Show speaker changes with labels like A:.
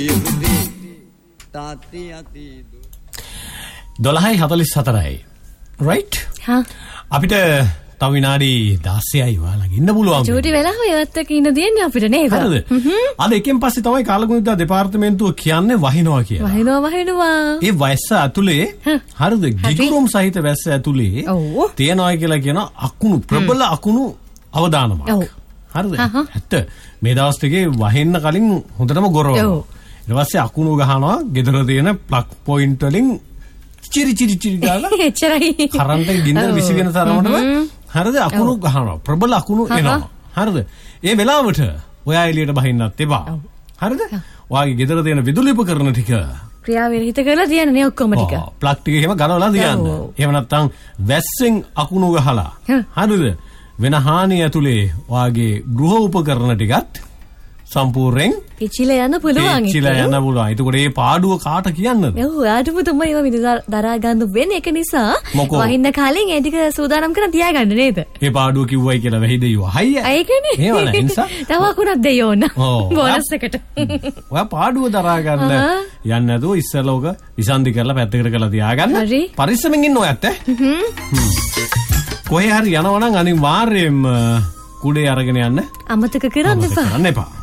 A: 12:44 right අපිට තව විනාඩි 16යි වාලගේ ඉන්න පුළුවන්.
B: චූටි වෙලාව ඒවත් එක්ක ඉන්න දෙන්නේ අපිට නේද?
A: හරිද? අද එකෙන් පස්සේ තමයි කාලගුණිකා දෙපාර්තමේන්තුව කියන්නේ වහිනවා කියලා.
B: වහිනවා.
A: ඒ වැස්ස ඇතුලේ හරිද? ගිගුරුම් සහිත වැස්ස ඇතුලේ තියනවා කියලා කියන අකුණු ප්‍රබල අකුණු අවදානමක්. හරිද? ඇත්ත. මේ දවස් ටිකේ වහින්න කලින් හොඳටම ගොරවනවා. ඊට පස්සේ අකුණු ගහනවා ගෙදර තියෙන ප්ලග් පොයින්ට් වලින් චිරි ගාලා
B: එච්චරයි.
A: කරන්ට් එක ගින්නර විසිගෙන තරමටම හරිද අකුණු ගහනවා ප්‍රබල අකුණු එනවා. හරිද? ඒ වෙලාවට ඔයා එළියට බහින්නත් එපා. හරිද? ඔයාගේ ගෙදර තියෙන විදුලි උපකරණ ටික
B: ක්‍රියාවලිත කරලා තියන්න නේ ඔක්කොම ටික.
A: ප්ලග් ටික එහෙම ගලවලා තියන්න. එහෙම නැත්නම් වැස්සෙන් අකුණු ගහලා හරිද? වෙන හානිය ඇතුලේ ඔයාගේ ගෘහ උපකරණ ටිකත් සම්පූර්ණයෙන්
B: පිච්චිලා යන්න පුළුවන්.
A: පිච්චිලා යන්න පුළුවන්. ඒකට මේ පාඩුව කාට කියන්නද?
B: ඔව් ඔයාටම තමයි ඒවා විඳ දරා ගන්න වෙන්නේ. ඒක නිසා වහින්න කාලෙන් ඒ ටික සූදානම් කරන් තියාගන්න නේද?
A: ඒ පාඩුව කිව්වයි කියලා වැහි දෙයියෝ. හයිය.
B: ඒකනේ.
A: එහෙම නැහැ නිසා.
B: තව අකුණක් දෙයි ඕන. බෝනස් එකට.
A: ඔයා පාඩුව දරා ගන්න යන්න නැතුව ඉස්සෙල්ලා ඔක විසන්දි කරලා පැත්තකට කරලා තියාගන්න. පරිස්සමෙන් ඉන්න ඔයත් කොහේ හරි යනවා නම් අනිවාර්යයෙන්ම කුඩේ අරගෙන යන්න.
B: අමතක කරන්න එපා.